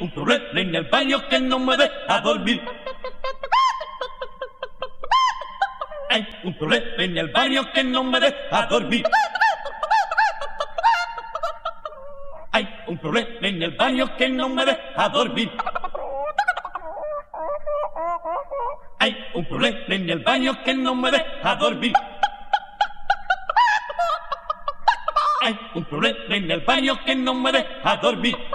un problema en el baño que no me deja dormir. Hay un problema en el baño que no me deja dormir. Hay un problema en el baño que no me deja dormir. Hay un problema en el baño que no me deja dormir. Hay un problema en el baño que no me deja dormir.